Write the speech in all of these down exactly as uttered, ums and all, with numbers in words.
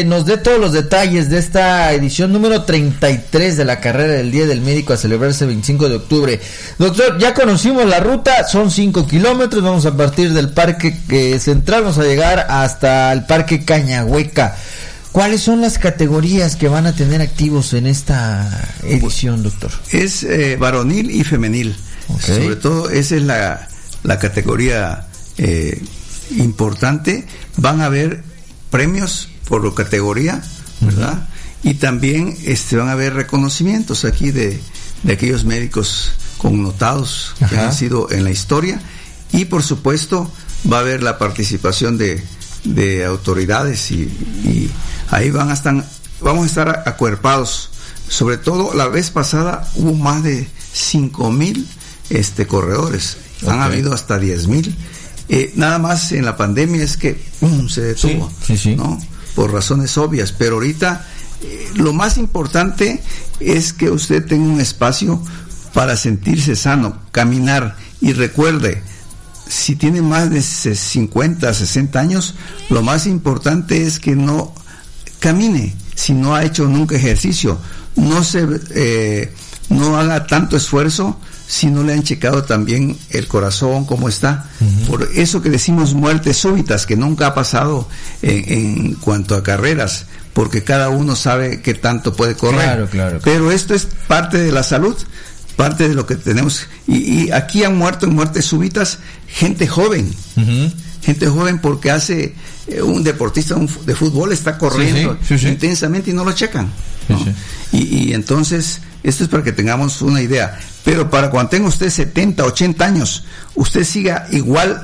que nos dé todos los detalles de esta edición número treinta y tres de la carrera del Día del Médico a celebrarse el veinticinco de octubre. Doctor, ya conocimos la ruta, son cinco kilómetros, vamos a partir del Parque eh, Central, vamos a llegar hasta el Parque Cañahueca. ¿Cuáles son las categorías que van a tener activos en esta edición, doctor? Es eh, varonil y femenil. Okay. Sobre todo esa es la, la categoría eh, importante. Van a haber premios por categoría, ¿verdad? Uh-huh. Y también este, van a haber reconocimientos aquí de, de aquellos médicos connotados que uh-huh. han sido en la historia. Y por supuesto va a haber la participación de, de autoridades y, y ahí van a estar, vamos a estar acuerpados. Sobre todo la vez pasada hubo más de cinco mil este, corredores, okay. Han habido hasta diez mil. Eh, nada más en la pandemia es que um, se detuvo, sí, sí, sí. ¿no? Por razones obvias, pero ahorita eh, lo más importante es que usted tenga un espacio para sentirse sano, caminar, y recuerde, si tiene más de cincuenta, sesenta años, lo más importante es que no camine si no ha hecho nunca ejercicio, no se eh, no haga tanto esfuerzo si no le han checado también el corazón, cómo está. Uh-huh. Por eso que decimos muertes súbitas, que nunca ha pasado en, en cuanto a carreras, porque cada uno sabe qué tanto puede correr. Claro, claro, claro. Pero esto es parte de la salud, parte de lo que tenemos. Y, y aquí han muerto en muertes súbitas gente joven. Uh-huh. Gente joven porque hace eh, un deportista un, de fútbol está corriendo sí, sí, sí, sí. intensamente y no lo checan, ¿no? Sí, sí. Y, y entonces esto es para que tengamos una idea. Pero para cuando tenga usted setenta, ochenta años, usted siga igual,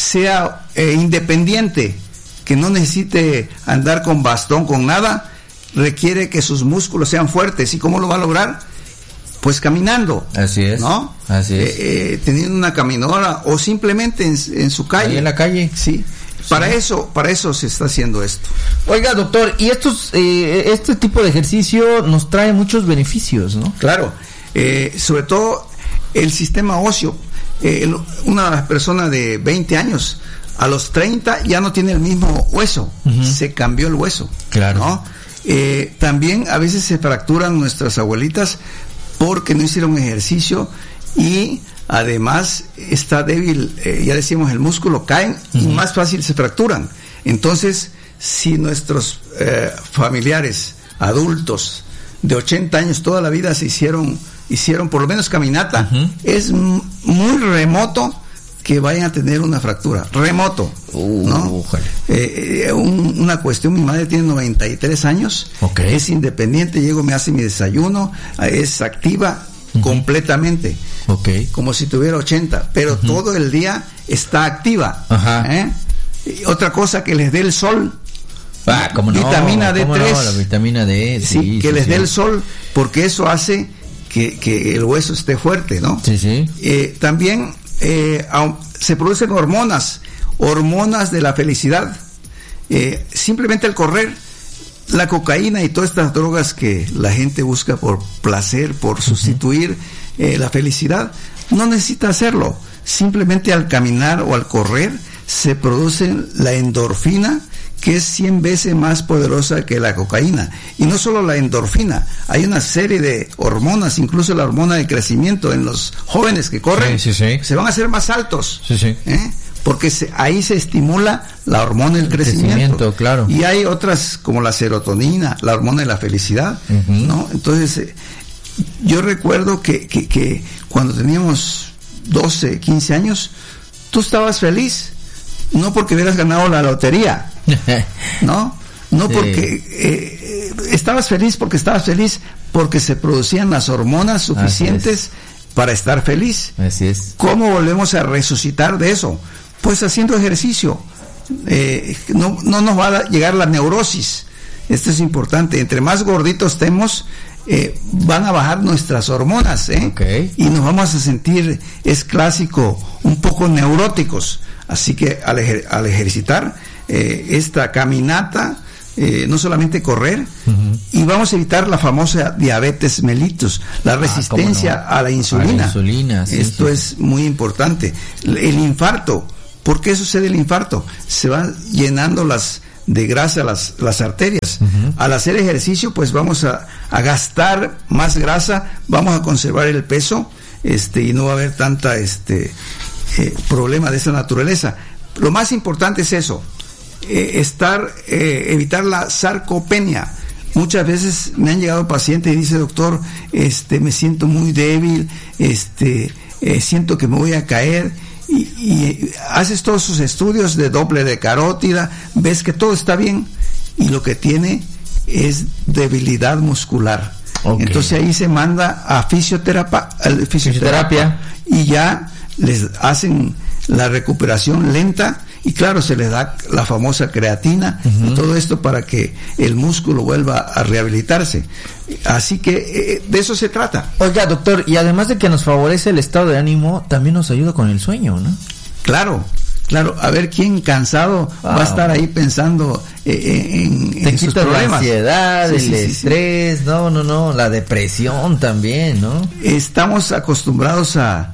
sea eh, independiente, que no necesite andar con bastón, con nada, requiere que sus músculos sean fuertes. ¿Y cómo lo va a lograr? Pues caminando. Así es. ¿No? Así es. Eh, eh, teniendo una caminadora o simplemente en, en su calle. Ahí en la calle. Sí. Para sí. eso, para eso se está haciendo esto. Oiga, doctor, y estos, eh, este tipo de ejercicio nos trae muchos beneficios, ¿no? Claro. Eh, sobre todo el sistema óseo. Eh, una persona de veinte años a los treinta ya no tiene el mismo hueso. Uh-huh. Se cambió el hueso. Claro. ¿No? Eh, también a veces se fracturan nuestras abuelitas porque no hicieron ejercicio y además está débil, eh, ya decíamos, el músculo caen uh-huh. y más fácil se fracturan. Entonces, si nuestros eh, familiares adultos de ochenta años toda la vida se hicieron hicieron por lo menos caminata, uh-huh. es m- muy remoto que vayan a tener una fractura, remoto, uh, ¿no? Eh, eh, un, una cuestión, mi madre tiene noventa y tres años, okay. es independiente, llego, me hace mi desayuno, es activa uh-huh. completamente, okay. como si tuviera ochenta, pero uh-huh. todo el día está activa. Uh-huh. ¿eh? Y otra cosa, que les dé el sol. Ah, ¿cómo no? Vitamina D tres. No, la vitamina D, sí, sí que sí, les sí. dé el sol, porque eso hace que, que el hueso esté fuerte, ¿no? Sí, sí. Eh, también eh, se producen hormonas, hormonas de la felicidad. Eh, simplemente al correr, la cocaína y todas estas drogas que la gente busca por placer, por sustituir uh-huh. eh, la felicidad, no necesita hacerlo. Simplemente al caminar o al correr se produce la endorfina, que es cien veces más poderosa que la cocaína. Y no solo la endorfina, hay una serie de hormonas, incluso la hormona de crecimiento en los jóvenes que corren, sí, sí, sí. se van a hacer más altos, sí, sí. ¿eh? Porque se, ahí se estimula la hormona del crecimiento. crecimiento, claro. Y hay otras como la serotonina, la hormona de la felicidad, uh-huh. ¿no? Entonces, eh, yo recuerdo que, que, que cuando teníamos doce, quince años, tú estabas feliz, no porque hubieras ganado la lotería, ¿no? No sí. porque eh, estabas feliz porque estabas feliz porque se producían las hormonas suficientes para estar feliz. Así es. ¿Cómo volvemos a resucitar de eso? Pues haciendo ejercicio. Eh, no, no nos va a llegar la neurosis. Esto es importante. Entre más gorditos estemos, eh, van a bajar nuestras hormonas, ¿eh? Okay. Y nos vamos a sentir, es clásico, un poco neuróticos. Así que al, ejer- al ejercitar eh, esta caminata, eh, no solamente correr, uh-huh. y vamos a evitar la famosa diabetes mellitus, la resistencia ah, no? a la insulina. A la insulina sí, Esto sí. es muy importante. El infarto, ¿por qué sucede el infarto? Se van llenando las de grasa las, las arterias. Uh-huh. Al hacer ejercicio, pues vamos a, a gastar más grasa, vamos a conservar el peso, este, y no va a haber tanta este eh, problema de esa naturaleza. Lo más importante es eso, eh, estar, eh, evitar la sarcopenia. Muchas veces me han llegado pacientes y dice, doctor, este, me siento muy débil, este, eh, siento que me voy a caer, y, y haces todos sus estudios de Doppler de carótida, ves que todo está bien, y lo que tiene es debilidad muscular. Okay. Entonces ahí se manda a fisioterapia, fisioterapia, fisioterapia, y ya les hacen la recuperación lenta, y claro, se les da la famosa creatina, uh-huh, y todo esto para que el músculo vuelva a rehabilitarse. Así que eh, de eso se trata. Oiga, doctor, y además de que nos favorece el estado de ánimo, también nos ayuda con el sueño, ¿no? Claro, claro. A ver quién cansado wow. va a estar ahí pensando eh, en, en sus problemas. La ansiedad, sí, el sí, estrés, sí, sí. no, no, no, la depresión también, ¿no? Estamos acostumbrados a,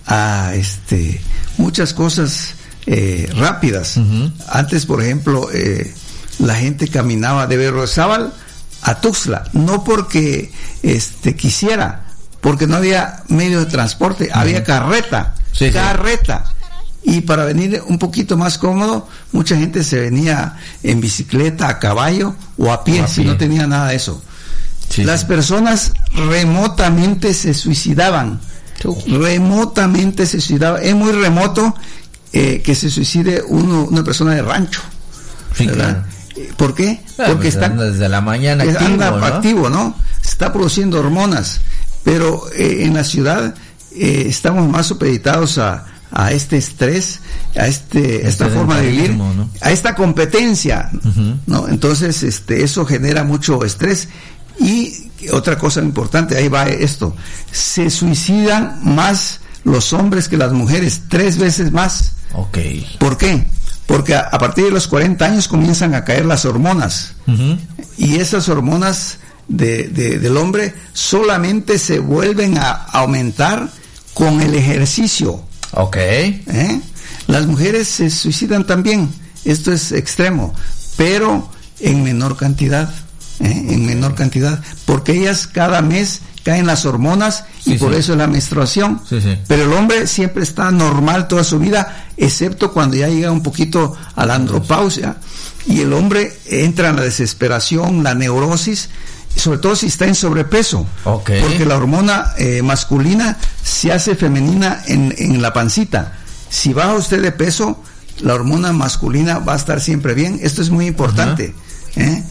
a este, muchas cosas Eh, rápidas. Uh-huh. Antes, por ejemplo, eh, la gente caminaba de Berriozábal a Tuxtla, no porque este quisiera, porque no había medio de transporte, uh-huh, había carreta, sí, carreta. Sí. Y para venir un poquito más cómodo, mucha gente se venía en bicicleta, a caballo o a pie, o a si pie. No tenía nada de eso. Sí, Las sí. personas remotamente se suicidaban, uh. remotamente se suicidaban. Es muy remoto Eh, que se suicide uno, una persona de rancho, sí, claro. ¿Por qué? Claro, porque pues está desde la mañana activo, anda ¿no? activo, ¿no? Está produciendo hormonas, pero eh, en la ciudad eh, estamos más supeditados a, a este estrés, a este, esta forma de vivir, ¿no? A esta competencia, uh-huh, ¿no? Entonces, este, eso genera mucho estrés. Y otra cosa importante, ahí va esto, se suicidan más los hombres que las mujeres, tres veces más. Okay. ¿Por qué? Porque a, a partir de los cuarenta años comienzan a caer las hormonas, uh-huh, y esas hormonas de, de, del hombre solamente se vuelven a aumentar con el ejercicio. Okay. ¿Eh? Las mujeres se suicidan también, esto es extremo, pero en menor cantidad, ¿eh? en menor cantidad, porque ellas cada mes caen las hormonas, sí, y por sí. eso es la menstruación, sí, sí. pero el hombre siempre está normal toda su vida, excepto cuando ya llega un poquito a la andropausia, y el hombre entra en la desesperación, la neurosis, sobre todo si está en sobrepeso, okay, porque la hormona eh, masculina se hace femenina en, en la pancita. Si baja usted de peso, la hormona masculina va a estar siempre bien. Esto es muy importante, uh-huh, ¿eh?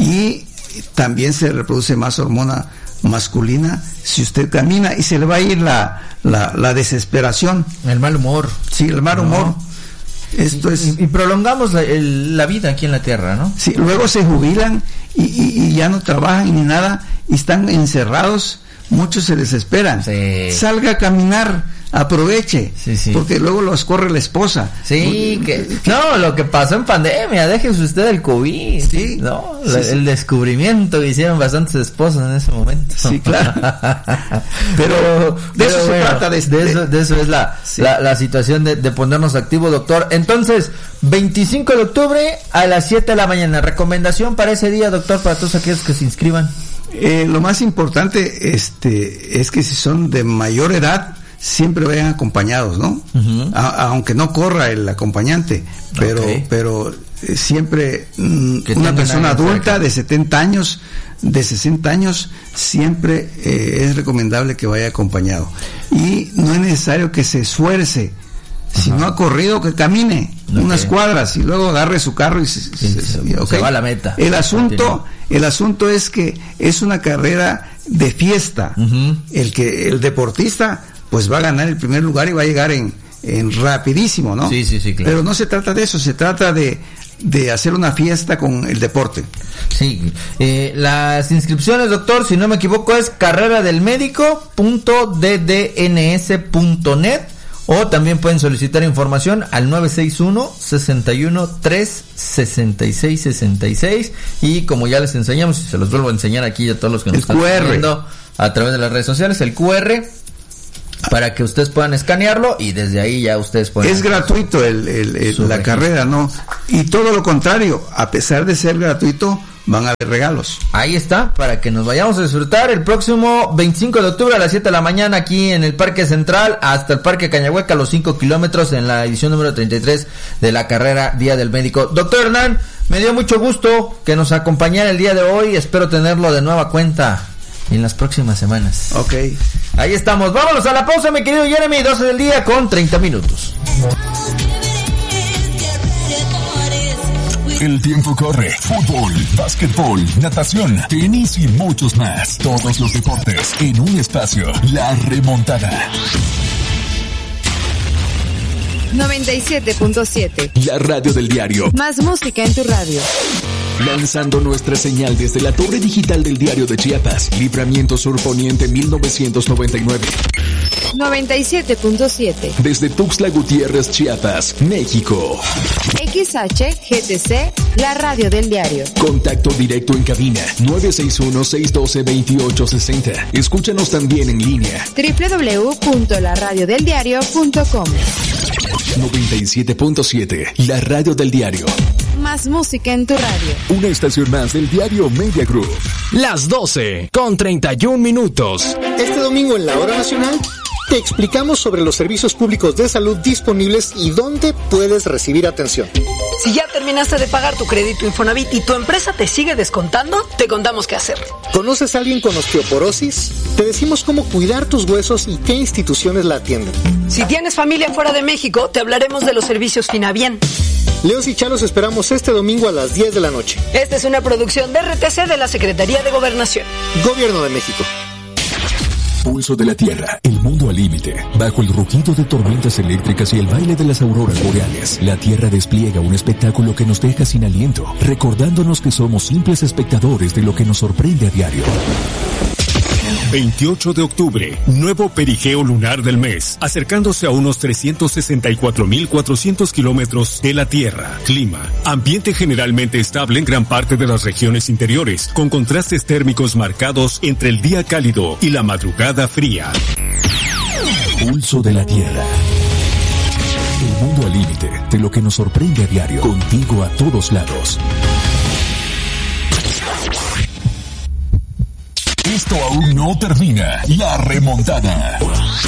Y también se reproduce más hormona masculina si usted camina, y se le va a ir la, la, la desesperación, el mal humor. Sí, el mal humor. No. Esto y, es y, y prolongamos la, el, la vida aquí en la tierra, ¿no? Sí, luego se jubilan y, y, y ya no trabajan ni nada y están encerrados. Muchos se desesperan. Sí. Salga a caminar, aproveche, sí, sí. porque luego los corre la esposa. Sí, que no, lo que pasó en pandemia, déjese usted el COVID, sí, no, sí, la, sí. el descubrimiento que hicieron bastantes esposas en ese momento. Sí, claro. pero, pero de pero eso bueno, se trata, de, de, eso, de eso es la, sí. la, la situación de, de ponernos activos, doctor. Entonces, veinticinco de octubre a las siete de la mañana, recomendación para ese día, doctor, para todos aquellos que se inscriban. Eh, lo más importante este es que si son de mayor edad, siempre vayan acompañados, ¿no? Uh-huh. A, aunque no corra el acompañante, pero okay. pero eh, siempre mm, una persona adulta cerca. de setenta años, de sesenta años, siempre eh, es recomendable que vaya acompañado. Y no es necesario que se esfuerce. Si uh-huh. no ha corrido, que camine okay. unas cuadras y luego agarre su carro y se, sí, se, se, okay. se va a la meta. El asunto, el asunto es que es una carrera de fiesta. Uh-huh. El que el deportista pues va a ganar el primer lugar y va a llegar en, en rapidísimo, ¿no? Sí, sí, sí, claro. Pero no se trata de eso, se trata de de hacer una fiesta con el deporte. Sí, eh, las inscripciones, doctor, si no me equivoco, es carrera del médico punto d d n s punto net. O también pueden solicitar información al nueve seis uno, seis uno tres, seis seis seis seis. Y como ya les enseñamos, y se los vuelvo a enseñar aquí a todos los que nos el están Q R viendo a través de las redes sociales, el Q R para que ustedes puedan escanearlo y desde ahí ya ustedes pueden... Es gratuito el, el, el, la registro. Carrera, ¿no? Y todo lo contrario, a pesar de ser gratuito, van a haber regalos. Ahí está, para que nos vayamos a disfrutar el próximo veinticinco de octubre a las siete de la mañana aquí en el Parque Central hasta el Parque Cañahueca, los cinco kilómetros en la edición número treinta y tres de la carrera Día del Médico. Doctor Hernán, me dio mucho gusto que nos acompañara el día de hoy, espero tenerlo de nueva cuenta en las próximas semanas. Ok. Ahí estamos, vámonos a la pausa, mi querido Jeremy, doce del día con treinta minutos. El tiempo corre. Fútbol, básquetbol, natación, tenis y muchos más. Todos los deportes en un espacio. La Remontada. noventa y siete punto siete. La radio del diario. Más música en tu radio. Lanzando nuestra señal desde la torre digital del Diario de Chiapas. Libramiento Sur Poniente mil novecientos noventa y nueve. noventa y siete punto siete. Desde Tuxtla Gutiérrez, Chiapas, México. X H G T C, la radio del diario. Contacto directo en cabina nueve seis uno, seis uno dos, dos ocho seis cero. Escúchanos también en línea. doble u doble u doble u punto la radio del diario punto com. noventa y siete punto siete, la radio del diario. Más música en tu radio. Una estación más del diario Media Group. Las doce con treinta y un minutos. Este domingo en la Hora Nacional te explicamos sobre los servicios públicos de salud disponibles y dónde puedes recibir atención. Si ya terminaste de pagar tu crédito Infonavit y tu empresa te sigue descontando, te contamos qué hacer. ¿Conoces a alguien con osteoporosis? Te decimos cómo cuidar tus huesos y qué instituciones la atienden. Si tienes familia fuera de México, te hablaremos de los servicios Finabien. Leos y Chalos esperamos este domingo a las diez de la noche. Esta es una producción de R T C de la Secretaría de Gobernación. Gobierno de México. Pulso de la Tierra, el mundo al límite. Bajo el rugido de tormentas eléctricas y el baile de las auroras boreales, la Tierra despliega un espectáculo que nos deja sin aliento, recordándonos que somos simples espectadores de lo que nos sorprende a diario. veintiocho de octubre, nuevo perigeo lunar del mes, acercándose a unos trescientos sesenta y cuatro mil cuatrocientos kilómetros de la Tierra. Clima, ambiente generalmente estable en gran parte de las regiones interiores, con contrastes térmicos marcados entre el día cálido y la madrugada fría. Pulso de la Tierra. El mundo al límite de lo que nos sorprende a diario, contigo a todos lados. Esto aún no termina. La Remontada.